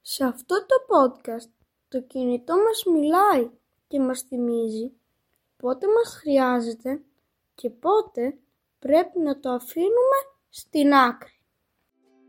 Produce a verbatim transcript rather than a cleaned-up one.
Σε αυτό το podcast το κινητό μας μιλάει και μας θυμίζει πότε μας χρειάζεται και πότε πρέπει να το αφήνουμε στην άκρη.